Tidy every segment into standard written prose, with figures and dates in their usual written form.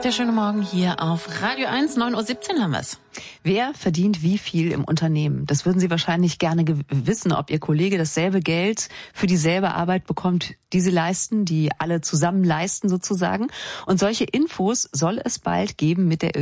Der schöne Morgen hier auf Radio 1, 9:17 Uhr haben wir's. Wer verdient wie viel im Unternehmen? Das würden Sie wahrscheinlich gerne wissen, ob Ihr Kollege dasselbe Geld für dieselbe Arbeit bekommt, die Sie leisten, die alle zusammen leisten sozusagen. Und solche Infos soll es bald geben mit der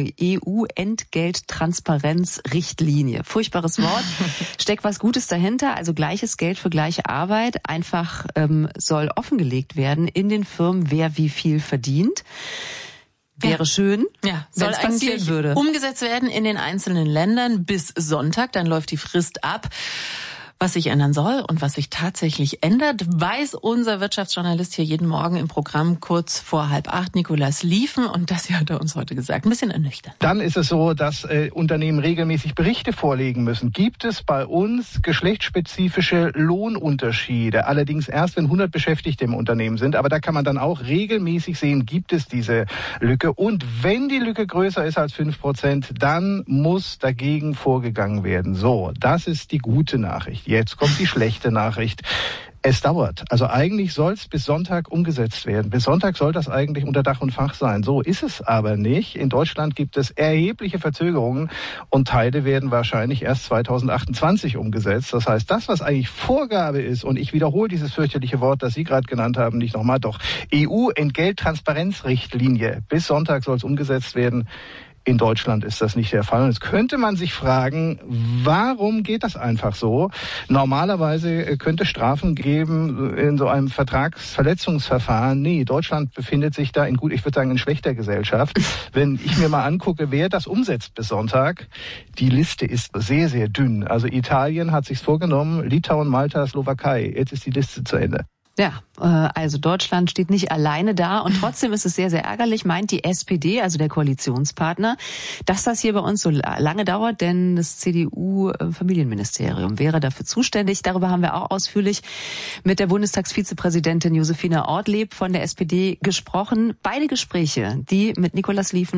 EU-Entgelttransparenzrichtlinie. Furchtbares Wort, steckt was Gutes dahinter, also gleiches Geld für gleiche Arbeit. Einfach soll offengelegt werden in den Firmen, wer wie viel verdient. Wäre schön, soll wenn es passieren würde. Umgesetzt werden in den einzelnen Ländern bis Sonntag, dann läuft die Frist ab. Was sich ändern soll und was sich tatsächlich ändert, weiß unser Wirtschaftsjournalist hier jeden Morgen im Programm kurz vor 7:30, Nikolaus Lieven. Und das hier hat er uns heute gesagt. Ein bisschen ernüchternd. Dann ist es so, dass Unternehmen regelmäßig Berichte vorlegen müssen. Gibt es bei uns geschlechtsspezifische Lohnunterschiede? Allerdings erst, wenn 100 Beschäftigte im Unternehmen sind. Aber da kann man dann auch regelmäßig sehen, gibt es diese Lücke. Und wenn die Lücke größer ist als 5%, dann muss dagegen vorgegangen werden. So, das ist die gute Nachricht. Jetzt kommt die schlechte Nachricht. Es dauert. Also eigentlich soll es bis Sonntag umgesetzt werden. Bis Sonntag soll das eigentlich unter Dach und Fach sein. So ist es aber nicht. In Deutschland gibt es erhebliche Verzögerungen und Teile werden wahrscheinlich erst 2028 umgesetzt. Das heißt, das, was eigentlich Vorgabe ist, und ich wiederhole dieses fürchterliche Wort, das Sie gerade genannt haben, nicht nochmal, doch EU-Entgelttransparenzrichtlinie. Bis Sonntag soll es umgesetzt werden. In Deutschland ist das nicht der Fall. Und jetzt könnte man sich fragen, warum geht das einfach so? Normalerweise könnte es Strafen geben in so einem Vertragsverletzungsverfahren. Nee, Deutschland befindet sich da in schlechter Gesellschaft. Wenn ich mir mal angucke, wer das umsetzt bis Sonntag, die Liste ist sehr, sehr dünn. Also Italien hat sich's vorgenommen, Litauen, Malta, Slowakei. Jetzt ist die Liste zu Ende. Ja, also Deutschland steht nicht alleine da und trotzdem ist es sehr, sehr ärgerlich, meint die SPD, also der Koalitionspartner, dass das hier bei uns so lange dauert, denn das CDU-Familienministerium wäre dafür zuständig. Darüber haben wir auch ausführlich mit der Bundestagsvizepräsidentin Josephine Ortlieb von der SPD gesprochen. Beide Gespräche, die mit Nikolaus Lieven